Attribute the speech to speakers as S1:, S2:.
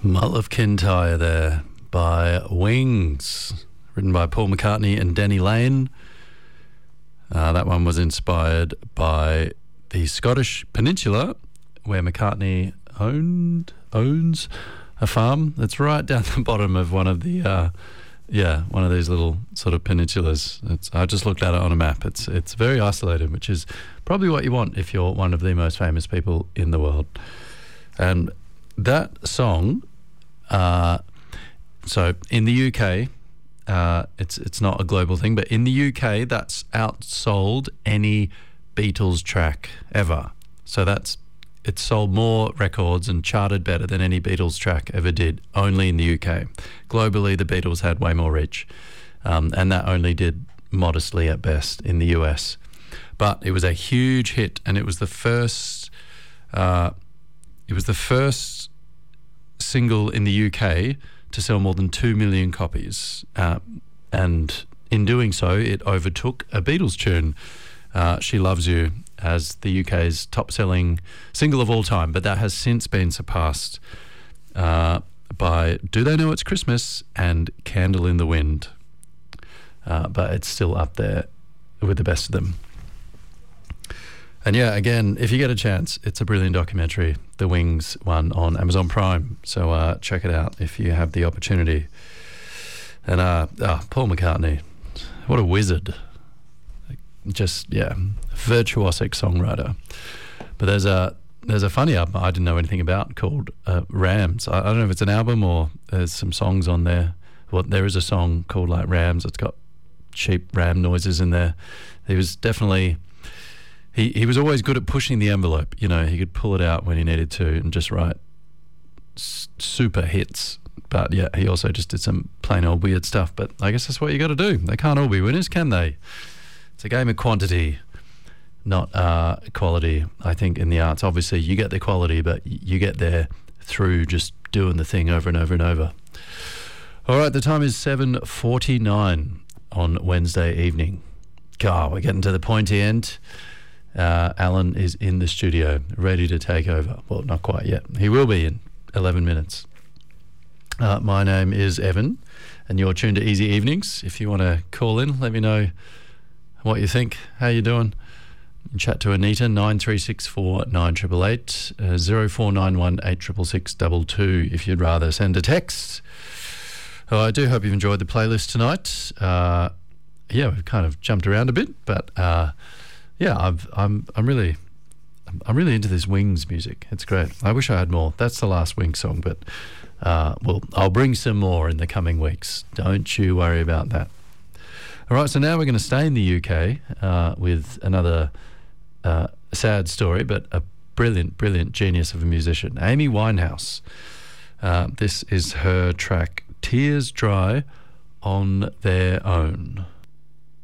S1: Mull of Kintyre there by Wings, written by Paul McCartney and Denny Lane. That one was inspired by the Scottish peninsula where McCartney owns a farm that's right down the bottom of one of the one of these little sort of peninsulas. I just looked at it on a map. It's very isolated, which is probably what you want if you're one of the most famous people in the world. And that song, so in the UK, it's not a global thing, but in the UK, that's outsold any Beatles track ever. So it's sold more records and charted better than any Beatles track ever did, only in the UK. Globally, the Beatles had way more reach, and that only did modestly at best in the US. But it was a huge hit, and it was the first single in the UK to sell more than 2 million copies, and in doing so, it overtook a Beatles tune, She Loves You, as the UK's top-selling single of all time, but that has since been surpassed by Do They Know It's Christmas and Candle in the Wind. But it's still up there with the best of them. And yeah, again, if you get a chance, it's a brilliant documentary, the Wings one on Amazon Prime. So check it out if you have the opportunity. And Paul McCartney, what a wizard. Just, virtuosic songwriter. But there's a funny album I didn't know anything about called Rams. I don't know if it's an album or there's some songs on there. Well, there is a song called like Rams. It's got cheap ram noises in there. He was definitely... He was always good at pushing the envelope. You know, he could pull it out when he needed to and just write super hits. But yeah, he also just did some plain old weird stuff. But I guess that's what you got to do. They can't all be winners, can they? It's a game of quantity, not quality, I think, in the arts. Obviously, you get the quality, but you get there through just doing the thing over and over and over. All right, the time is 7:49 on Wednesday evening. God, we're getting to the pointy end. Alan is in the studio, ready to take over. Well, not quite yet. He will be in 11 minutes. My name is Evan, and you're tuned to Easy Evenings. If you want to call in, let me know what you think, how you doing. Chat to Anita, 9364 9888, 0491 866 22 if you'd rather send a text. I do hope you've enjoyed the playlist tonight. We've kind of jumped around a bit, but I'm really into this Wings music. It's great. I wish I had more. That's the last Wings song, but I'll bring some more in the coming weeks. Don't you worry about that. All right, so now we're going to stay in the UK with another sad story, but a brilliant genius of a musician, Amy Winehouse. This is her track, Tears Dry on Their Own.